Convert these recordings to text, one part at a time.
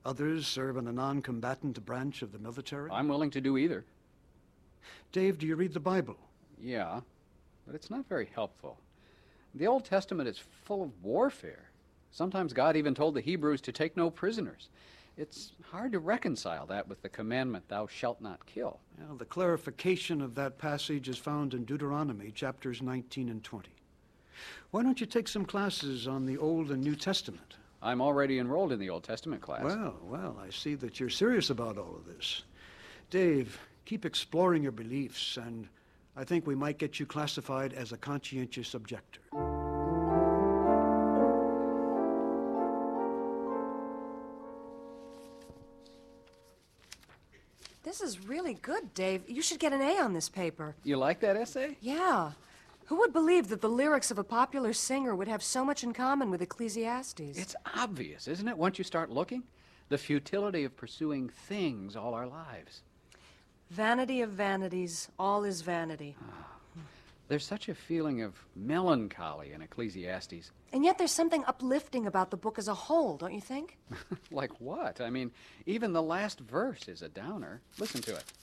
Others serve in a non-combatant branch of the military. I'm willing to do either. Dave, do you read the Bible? Yeah, but it's not very helpful. The Old Testament is full of warfare. Sometimes God even told the Hebrews to take no prisoners. It's hard to reconcile that with the commandment, thou shalt not kill. Well, the clarification of that passage is found in Deuteronomy chapters 19 and 20. Why don't you take some classes on the Old and New Testament? I'm already enrolled in the Old Testament class. Well, I see that you're serious about all of this. Dave, keep exploring your beliefs, and I think we might get you classified as a conscientious objector. This is really good, Dave. You should get an A on this paper. You like that essay? Yeah. Who would believe that the lyrics of a popular singer would have so much in common with Ecclesiastes? It's obvious, isn't it, once you start looking? The futility of pursuing things all our lives. Vanity of vanities, all is vanity. There's such a feeling of melancholy in Ecclesiastes. And yet there's something uplifting about the book as a whole, don't you think? Like what? I mean, even the last verse is a downer. Listen to it.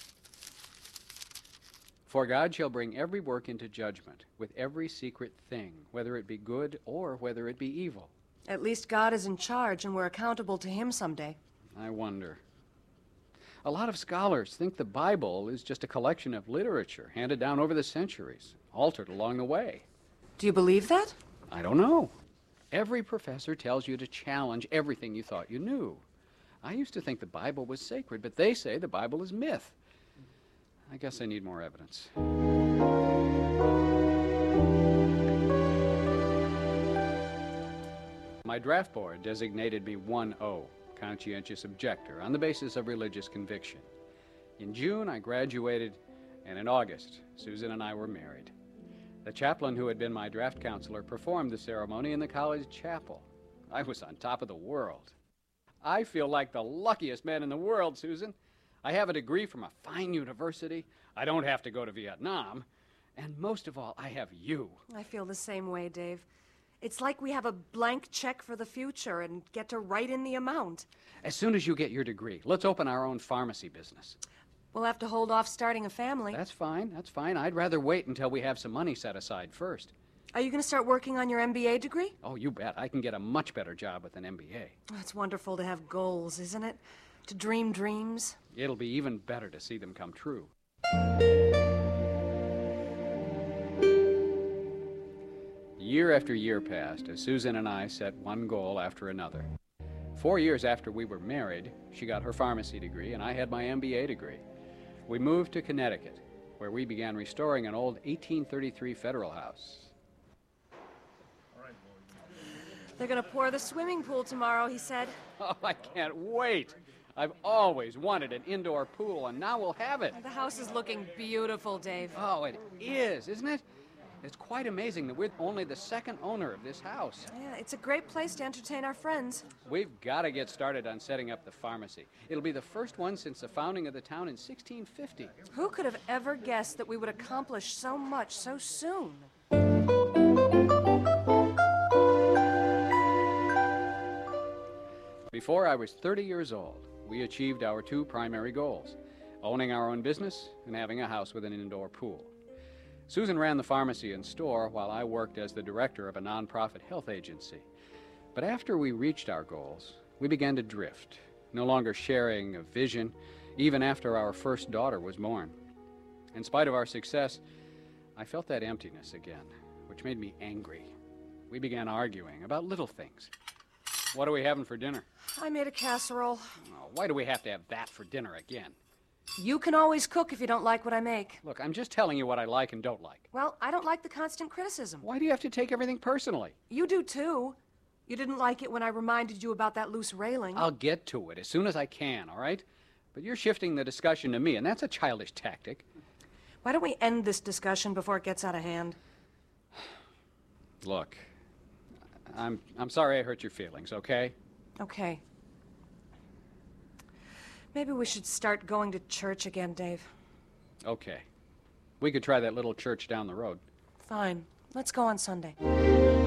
For God shall bring every work into judgment, with every secret thing, whether it be good or whether it be evil. At least God is in charge, and we're accountable to him someday. I wonder. A lot of scholars think the Bible is just a collection of literature handed down over the centuries, altered along the way. Do you believe that? I don't know. Every professor tells you to challenge everything you thought you knew. I used to think the Bible was sacred, but they say the Bible is myth. I guess I need more evidence. My draft board designated me 1O, conscientious objector, on the basis of religious conviction. In June, I graduated, and in August, Susan and I were married. The chaplain who had been my draft counselor performed the ceremony in the college chapel. I was on top of the world. I feel like the luckiest man in the world, Susan. I have a degree from a fine university. I don't have to go to Vietnam. And most of all, I have you. I feel the same way, Dave. It's like we have a blank check for the future and get to write in the amount. As soon as you get your degree, let's open our own pharmacy business. We'll have to hold off starting a family. That's fine, that's fine. I'd rather wait until we have some money set aside first. Are you going to start working on your MBA degree? Oh, you bet. I can get a much better job with an MBA. Oh, it's wonderful to have goals, isn't it? To dream dreams. It'll be even better to see them come true. Year after year passed as Susan and I set one goal after another. 4 years after we were married, she got her pharmacy degree and I had my MBA degree. We moved to Connecticut, where we began restoring an old 1833 federal house. They're going to pour the swimming pool tomorrow, he said. Oh, I can't wait. I've always wanted an indoor pool, and now we'll have it. The house is looking beautiful, Dave. Oh, it is, isn't it? It's quite amazing that we're only the second owner of this house. Yeah, it's a great place to entertain our friends. We've got to get started on setting up the pharmacy. It'll be the first one since the founding of the town in 1650. Who could have ever guessed that we would accomplish so much so soon? Before I was 30 years old, we achieved our two primary goals, owning our own business and having a house with an indoor pool. Susan ran the pharmacy and store while I worked as the director of a nonprofit health agency. But after we reached our goals, we began to drift, no longer sharing a vision, even after our first daughter was born. In spite of our success, I felt that emptiness again, which made me angry. We began arguing about little things. What are we having for dinner? I made a casserole. Oh, why do we have to have that for dinner again? You can always cook if you don't like what I make. Look, I'm just telling you what I like and don't like. Well, I don't like the constant criticism. Why do you have to take everything personally? You do, too. You didn't like it when I reminded you about that loose railing. I'll get to it as soon as I can, all right? But you're shifting the discussion to me, and that's a childish tactic. Why don't we end this discussion before it gets out of hand? Look, I'm sorry I hurt your feelings, okay? Okay. Maybe we should start going to church again, Dave. Okay. We could try that little church down the road. Fine. Let's go on Sunday.